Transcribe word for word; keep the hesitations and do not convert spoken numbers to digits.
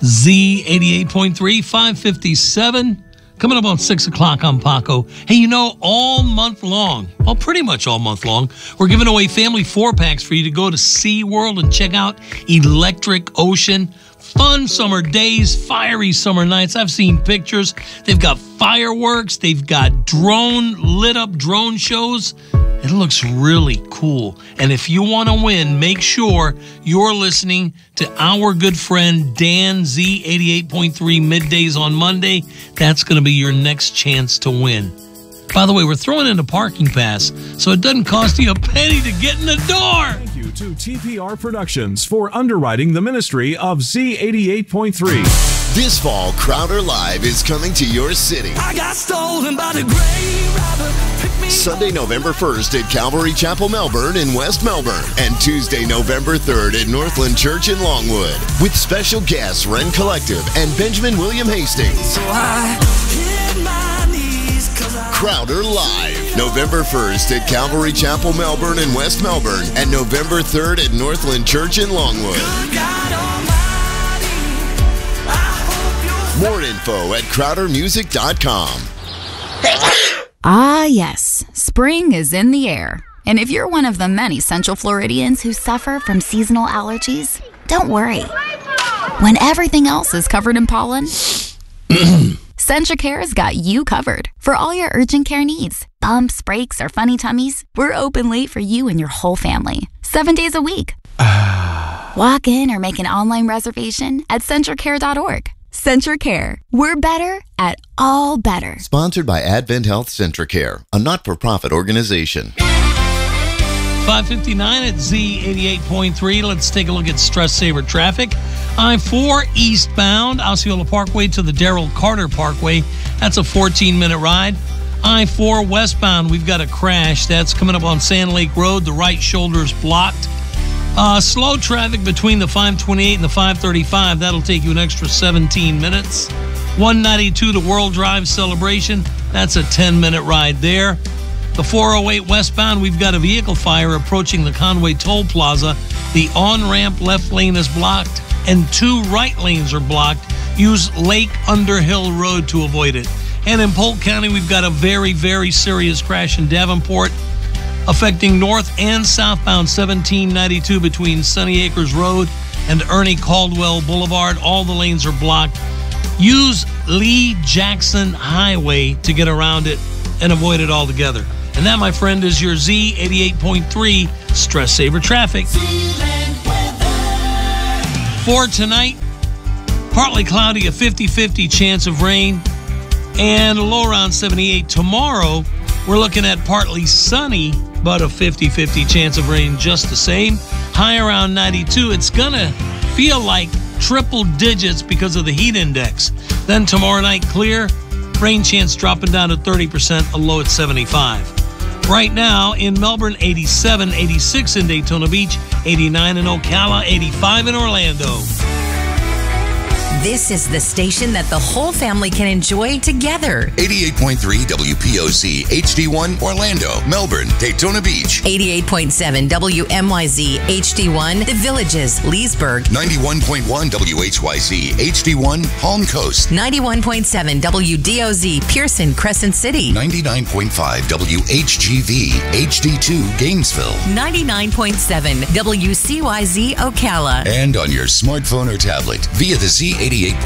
Z eighty-eight point three, five fifty-seven. Coming up on six o'clock on Paco. Hey, you know, all month long, well, pretty much all month long, we're giving away family four-packs for you to go to SeaWorld and check out Electric Ocean. Fun summer days, fiery summer nights. I've seen pictures. They've got fireworks. They've got drone, lit-up drone shows. It looks really cool. And if you want to win, make sure you're listening to our good friend Dan Z eighty-eight point three middays on Monday. That's going to be your next chance to win. By the way, we're throwing in a parking pass, so it doesn't cost you a penny to get in the door. Thank you to T P R Productions for underwriting the ministry of Z eighty-eight point three. This fall, Crowder Live is coming to your city. I got stolen by the grave robber. Sunday, November first at Calvary Chapel, Melbourne in West Melbourne. And Tuesday, November third at Northland Church in Longwood. With special guests Ren Collective and Benjamin William Hastings. So I hit my knees 'cause I... Crowder Live. November first at Calvary Chapel, Melbourne in West Melbourne. And November third at Northland Church in Longwood. God Almighty, I hope you're... More info at crowder music dot com. Ah, yes, spring is in the air. And if you're one of the many Central Floridians who suffer from seasonal allergies, don't worry. When everything else is covered in pollen, Centracare's got you covered for all your urgent care needs. Bumps, breaks, or funny tummies, we're open late for you and your whole family, seven days a week. Walk in or make an online reservation at Centracare dot org. Centracare. We're better at all better. Sponsored by Advent Health Centracare, a not-for-profit organization. five fifty-nine at Z eighty-eight point three. Let's take a look at stress saver traffic. I four eastbound, Osceola Parkway to the Darrell Carter Parkway. That's a fourteen minute ride. I four westbound, we've got a crash. That's coming up on Sand Lake Road. The right shoulder's blocked. Uh, slow traffic between the five twenty-eight and the five thirty-five. That'll take you an extra seventeen minutes. one ninety-two to World Drive Celebration. That's a ten minute ride there. The four oh eight westbound, we've got a vehicle fire approaching the Conway Toll Plaza. The on-ramp left lane is blocked and two right lanes are blocked. Use Lake Underhill Road to avoid it. And in Polk County, we've got a very, very serious crash in Davenport, affecting north and southbound seventeen ninety-two between Sunny Acres Road and Ernie Caldwell Boulevard. All the lanes are blocked. Use Lee Jackson Highway to get around it and avoid it altogether. And that, my friend, is your Z eighty-eight point three Stress Saver Traffic. For tonight, partly cloudy, a fifty fifty chance of rain, and a low around seventy-eight. Tomorrow, we're looking at partly sunny, but a fifty fifty chance of rain just the same. High around ninety-two. It's going to feel like triple digits because of the heat index. Then tomorrow night, clear. Rain chance dropping down to thirty percent, a low at seventy-five. Right now in Melbourne, eighty-seven, eighty-six in Daytona Beach, eighty-nine in Ocala, eighty-five in Orlando. This is the station that the whole family can enjoy together. eighty-eight point three W P O C H D one Orlando, Melbourne, Daytona Beach. eighty-eight point seven W M Y Z H D one The Villages, Leesburg. ninety-one point one W H Y Z H D one Palm Coast. ninety-one point seven W D O Z Pearson, Crescent City. ninety-nine point five W H G V H D two Gainesville. ninety-nine point seven W C Y Z Ocala. And on your smartphone or tablet via the Z eighty-eight